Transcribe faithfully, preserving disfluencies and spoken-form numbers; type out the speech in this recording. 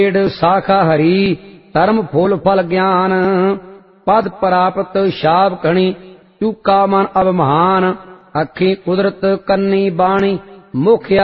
साखा हरी धर्म फूल फल ज्ञान पद प्राप्त शाप कणी चूका मन अवमान अखी कुदरत कन्नी बाणी मुख